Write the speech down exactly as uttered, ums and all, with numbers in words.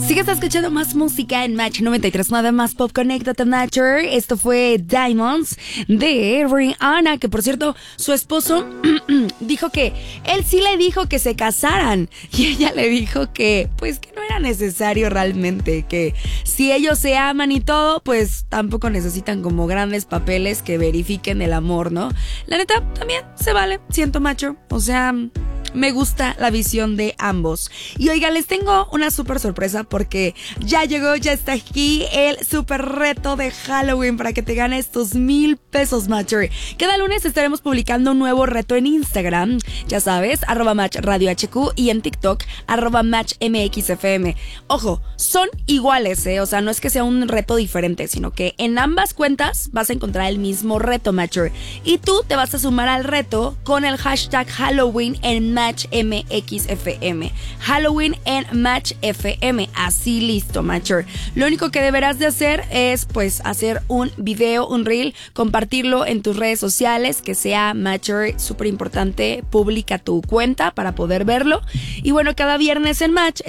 Sigues escuchando más música en Match noventa y tres, nada más Pop Connected Nature. Esto fue Diamonds de Rihanna, que por cierto, su esposo dijo que él sí le dijo que se casaran y ella le dijo que pues que no era necesario realmente, que si ellos se aman y todo, pues tampoco necesitan como grandes papeles que verifiquen el amor, ¿no? La neta, también se vale, siento macho, o sea... Me gusta la visión de ambos. Y oiga, les tengo una súper sorpresa porque ya llegó, ya está aquí el súper reto de Halloween para que te ganes tus mil pesos, Matcher. Cada lunes estaremos publicando un nuevo reto en Instagram, ya sabes, arroba Match Radio H Q, y en TikTok, arroba Match M X F M. Ojo, son iguales, ¿eh? O sea, no es que sea un reto diferente, sino que en ambas cuentas vas a encontrar el mismo reto, Matcher. Y tú te vas a sumar al reto con el hashtag Halloween en Match Match M X F M. Halloween en Match F M. Así listo, Matcher. Lo único que deberás de hacer es pues hacer un video, un reel, compartirlo en tus redes sociales, que sea Matcher, súper importante, publica tu cuenta para poder verlo. Y bueno, cada viernes en Match